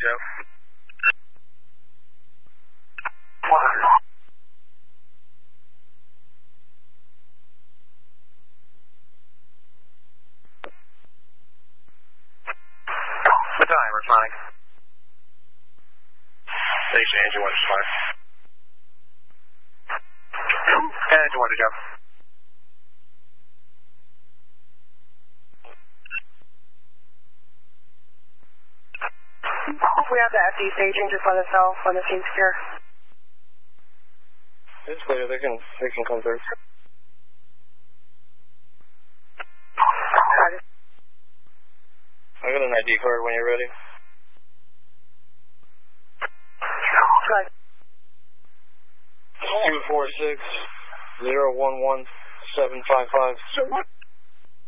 Joe. Battalion, responding. Station engine 1 to fire. Engine 1 to jump. We have the FD staging, just let us know when the scene's secure. It's clear, they can come through. I got an ID card when you're ready. Right. 246-011-755. So what?